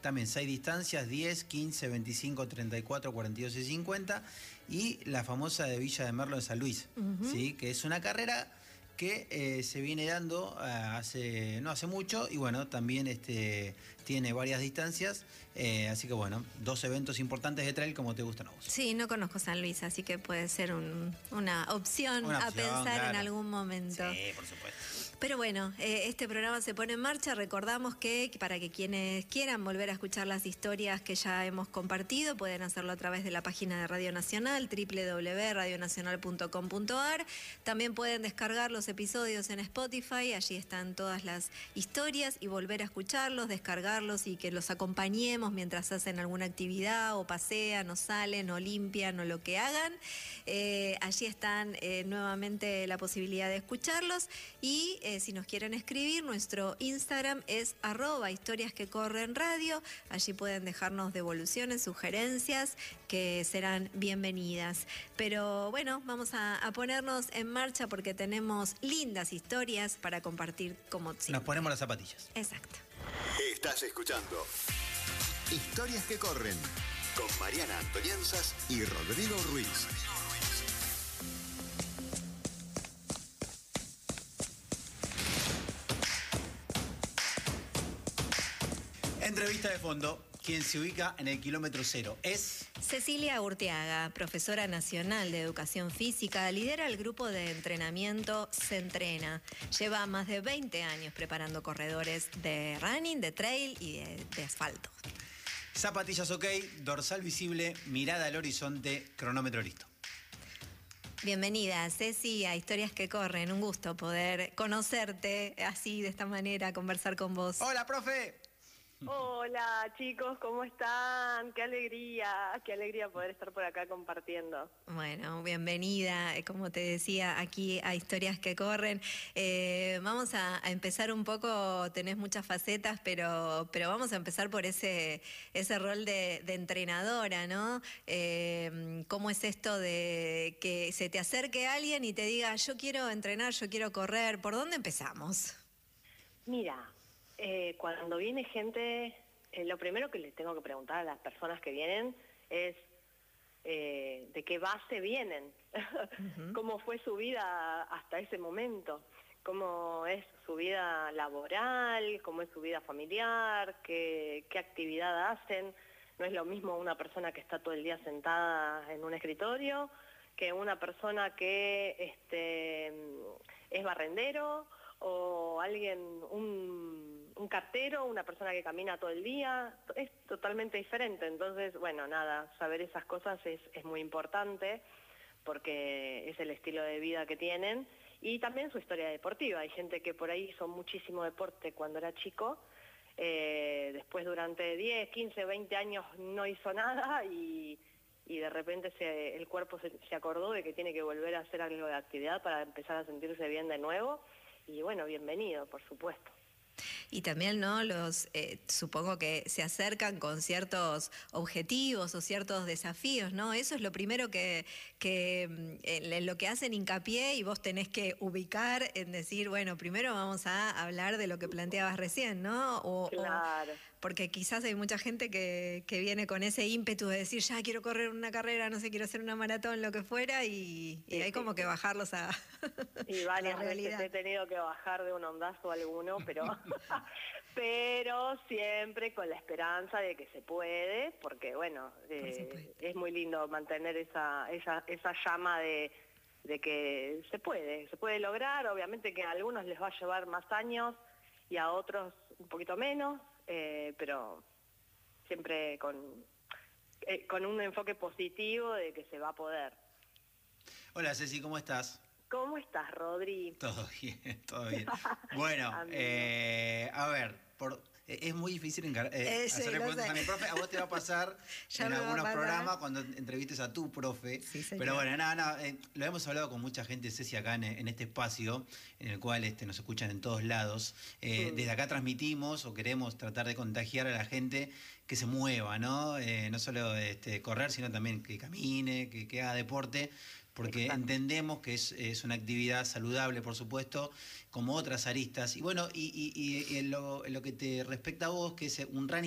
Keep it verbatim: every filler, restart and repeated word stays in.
también seis distancias, diez, quince, veinticinco, treinta y cuatro, cuarenta y dos y cincuenta, y la famosa de Villa de Merlo de San Luis, uh-huh. ¿sí? Que es una carrera que eh, se viene dando uh, hace no hace mucho, y bueno, también este, tiene varias distancias, eh, así que bueno, dos eventos importantes de trail como te gustan a vos. Sí, no conozco San Luis, así que puede ser un, una, opción una opción a pensar claro. en algún momento. Sí, por supuesto. Pero bueno, eh, este programa se pone en marcha. Recordamos que para que quienes quieran volver a escuchar las historias que ya hemos compartido, pueden hacerlo a través de la página de Radio Nacional, doble u doble u doble u punto radio nacional punto com punto a r. También pueden descargar los episodios en Spotify, allí están todas las historias, y volver a escucharlos, descargarlos y que los acompañemos mientras hacen alguna actividad o pasean o salen o limpian o lo que hagan. Eh, allí están eh, nuevamente la posibilidad de escucharlos, y eh, si nos quieren escribir, nuestro Instagram es arroba historias que corren radio. Allí pueden dejarnos devoluciones, sugerencias, que serán bienvenidas. Pero bueno, vamos a, a ponernos en marcha porque tenemos lindas historias para compartir como siempre. Nos ponemos las zapatillas. Exacto. Estás escuchando Historias que corren con Mariana Antonianzas y Rodrigo Ruiz. Entrevista de fondo. Quien se ubica en el kilómetro cero es... Cecilia Urteaga, profesora nacional de Educación Física, lidera el grupo de entrenamiento Se Entrena. Lleva más de veinte años preparando corredores de running, de trail y de, de asfalto. Zapatillas ok, dorsal visible, mirada al horizonte, cronómetro listo. Bienvenida, Ceci, a Historias que Corren. Un gusto poder conocerte así, de esta manera, conversar con vos. ¡Hola, profe! Hola chicos, ¿cómo están? Qué alegría, qué alegría poder estar por acá compartiendo. Bueno, bienvenida, como te decía, aquí a Historias que Corren. Eh, vamos a, a empezar un poco, tenés muchas facetas, pero, pero vamos a empezar por ese, ese rol de, de entrenadora, ¿no? Eh, ¿Cómo es esto de que se te acerque alguien y te diga, yo quiero entrenar, yo quiero correr? ¿Por dónde empezamos? Mira, Eh, cuando viene gente, eh, lo primero que les tengo que preguntar a las personas que vienen es eh, de qué base vienen, uh-huh. Cómo fue su vida hasta ese momento, cómo es su vida laboral, cómo es su vida familiar, qué, qué actividad hacen. No es lo mismo una persona que está todo el día sentada en un escritorio que una persona que este, es barrendero, o alguien, un, un cartero, una persona que camina todo el día, es totalmente diferente. Entonces, bueno, nada, saber esas cosas es, es muy importante porque es el estilo de vida que tienen y también su historia deportiva. Hay gente que por ahí hizo muchísimo deporte cuando era chico, eh, después durante diez, quince, veinte años no hizo nada y, y de repente se, el cuerpo se, se acordó de que tiene que volver a hacer algo de actividad para empezar a sentirse bien de nuevo. Y bueno, bienvenido, por supuesto. Y también, ¿no? Los eh, supongo que se acercan con ciertos objetivos o ciertos desafíos, ¿no? Eso es lo primero que, que en lo que hacen hincapié, y vos tenés que ubicar en decir, bueno, primero vamos a hablar de lo que planteabas recién, ¿no? O, claro. O, porque quizás hay mucha gente que, que viene con ese ímpetu de decir, ya quiero correr una carrera, no sé, quiero hacer una maratón, lo que fuera, y, y sí, hay sí, como sí. que bajarlos a, y varias a la realidad. Veces he tenido que bajar de un ondazo alguno, pero... pero siempre con la esperanza de que se puede, porque bueno, eh, es muy lindo mantener esa, esa, esa llama de, de que se puede, se puede lograr. Obviamente que a algunos les va a llevar más años y a otros un poquito menos, eh, pero siempre con, eh, con un enfoque positivo de que se va a poder. Hola Ceci, ¿cómo estás? ¿Cómo estás, Rodri? Todo bien, todo bien. Bueno, eh, a ver, por, eh, es muy difícil encar- eh, eh, sí, hacerle preguntas sé. a mi profe. A vos te va a pasar en algunos programas cuando entrevistes a tu profe. Sí, pero bueno, nada, nada, eh, lo hemos hablado con mucha gente, Ceci, acá en, en este espacio, en el cual este, nos escuchan en todos lados. Eh, sí. Desde acá transmitimos o queremos tratar de contagiar a la gente que se mueva, ¿no? Eh, no solo este, correr, sino también que camine, que, que haga deporte. Porque Exacto. entendemos que es, es una actividad saludable, por supuesto, como otras aristas. Y bueno, y, y, y en, lo, en lo que te respecta a vos, que es un running